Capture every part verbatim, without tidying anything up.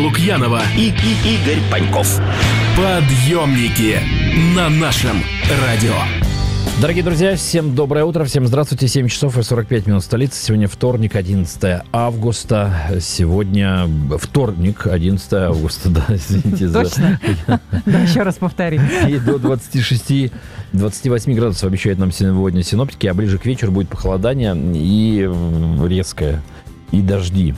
Лукьянова и, и Игорь Паньков. Подъемники на нашем радио. Дорогие друзья, всем доброе утро, всем здравствуйте. семь часов и сорок пять минут столицы. Сегодня вторник, одиннадцатое августа. Сегодня вторник, одиннадцатое августа, да, извините. Точно? Да, еще раз повтори. И до двадцати шести - двадцати восьми градусов обещают нам сегодня синоптики, а ближе к вечеру будет похолодание и резкое, и дожди.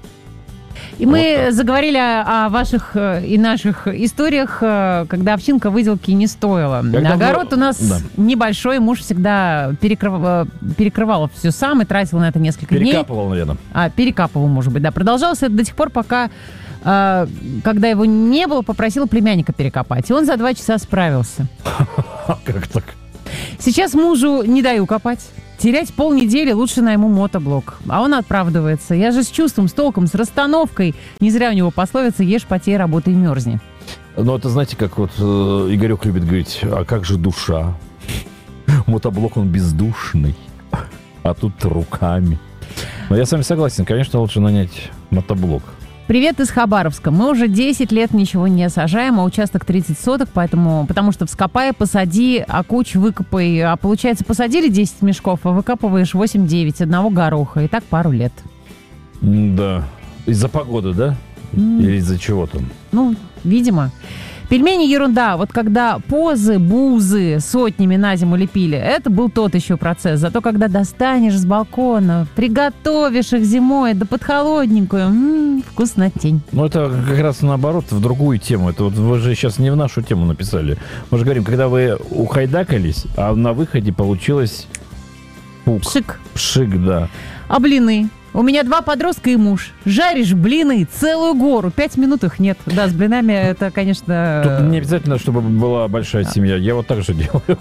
И мы вот заговорили о, о ваших и наших историях, когда овчинка выделки не стоила. Когда Огород мы... у нас да. небольшой, муж всегда перекрыв... перекрывал все сам и тратил на это несколько перекапывал, дней. Перекапывал, наверное. А, перекапывал, может быть, да. Продолжалось это до тех пор, пока, э, когда его не было, попросил племянника перекопать. И он за два часа справился. Как так? Сейчас мужу не даю копать. Терять полнедели лучше найму мотоблок. А он оправдывается. Я же с чувством, с толком, с расстановкой. Не зря у него пословица «Ешь, потей, работай, мерзни». Ну, это знаете, как вот э, Игорек любит говорить, а как же душа? Мотоблок, он бездушный, а тут руками. Но я с вами согласен, конечно, лучше нанять мотоблок. Привет из Хабаровска. Мы уже десять лет ничего не сажаем, а участок тридцать соток, поэтому, потому что вскопай, посади, а куч выкопай. А получается, посадили десять мешков, а выкапываешь восемь-девять одного гороха. И так пару лет. Да. Из-за погоды, да? Mm. Или из-за чего там? Ну, видимо. Пельмени ерунда. Вот когда позы, бузы сотнями на зиму лепили, это был тот еще процесс. Зато когда достанешь с балкона, приготовишь их зимой, да под холодненькую, м-м, вкуснотень. Ну, это как раз наоборот, в другую тему. Это вот вы же сейчас не в нашу тему написали. Мы же говорим, когда вы ухайдакались, а на выходе получилось... Пук. Пшик. Пшик, да. А блины? У меня два подростка и муж. Жаришь блины целую гору. Пять минут их нет. Да, с блинами это, конечно... Тут не обязательно, чтобы была большая семья. Я вот так же делаю.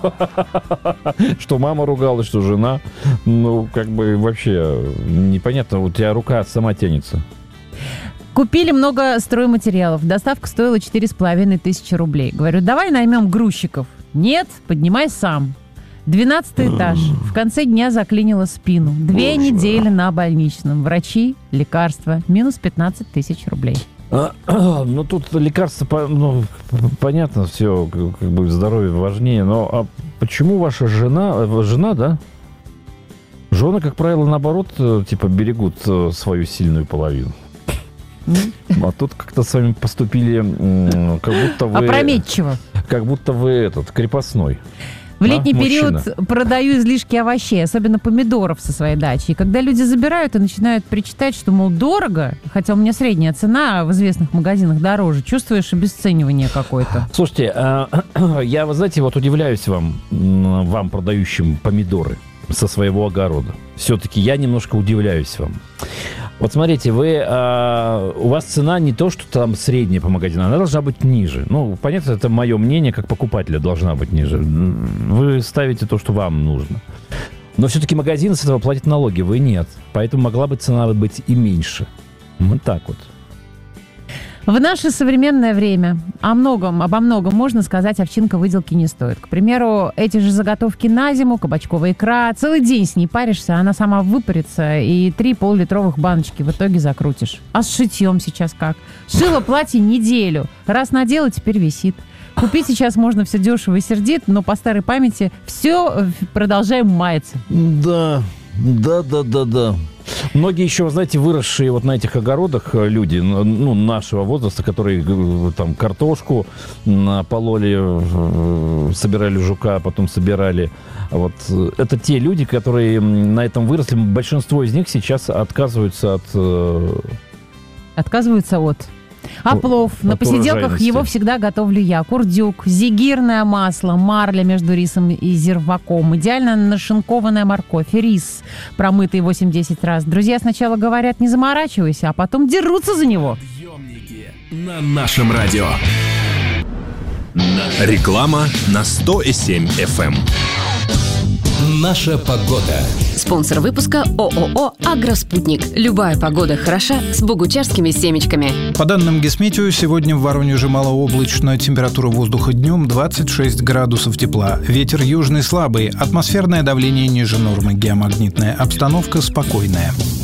Что мама ругалась, что жена. Ну, как бы вообще непонятно. У тебя рука сама тянется. Купили много стройматериалов. Доставка стоила четыре с половиной тысячи рублей. Говорю, давай наймем грузчиков. Нет, поднимай сам. Двенадцатый этаж. В конце дня заклинило спину. Две Боже. недели на больничном. Врачи, лекарства. Минус пятнадцать тысяч рублей. А, а, ну, тут лекарства, ну, понятно, все, как бы здоровье важнее. Но а почему ваша жена, жена, да? Жены, как правило, наоборот, типа, берегут свою сильную половину. А тут как-то с вами поступили, как будто вы... Опрометчиво. Как будто вы этот, крепостной. В летний а, период мужчина. Продаю излишки овощей, особенно помидоров со своей дачи. И когда люди забирают и начинают причитать, что, мол, дорого, хотя у меня средняя цена, а в известных магазинах дороже, чувствуешь обесценивание какое-то. Слушайте, я, вы знаете, вот удивляюсь вам, вам, продающим помидоры со своего огорода. Все-таки я немножко удивляюсь вам. Вот смотрите, вы, а, у вас цена не то, что там средняя по магазину, она должна быть ниже. Ну, понятно, это мое мнение, как покупателя должна быть ниже. Вы ставите то, что вам нужно. Но все-таки магазин с этого платит налоги, вы нет. Поэтому могла бы цена быть и меньше. Вот так вот. В наше современное время о многом, обо многом можно сказать, овчинка выделки не стоит. К примеру, эти же заготовки на зиму, кабачковая икра, целый день с ней паришься, она сама выпарится, и три пол-литровых баночки в итоге закрутишь. А с шитьем сейчас как? Шила платье неделю, раз надела, теперь висит. Купить сейчас можно все дешево и сердито, но по старой памяти все продолжаем маяться. Да, да, да, да, да. Многие еще, знаете, выросшие вот на этих огородах люди, ну, нашего возраста, которые там картошку пололи, собирали жука, потом собирали. Вот. Это те люди, которые на этом выросли. Большинство из них сейчас отказываются от... Отказываются от... А плов? На посиделках его всегда готовлю я. Курдюк, зигирное масло, марля между рисом и зирваком, идеально нашинкованная морковь, рис, промытый восемь-десять раз. Друзья сначала говорят, не заморачивайся, а потом дерутся за него. Подъемники на нашем радио. Реклама на сто и семь эф эм. Наша погода. Спонсор выпуска ООО «Агроспутник». Любая погода хороша с богучарскими семечками. По данным Гисметео, сегодня в Воронеже малооблачно. Температура воздуха днем двадцать шесть градусов тепла. Ветер южный слабый. Атмосферное давление ниже нормы. Геомагнитная обстановка спокойная.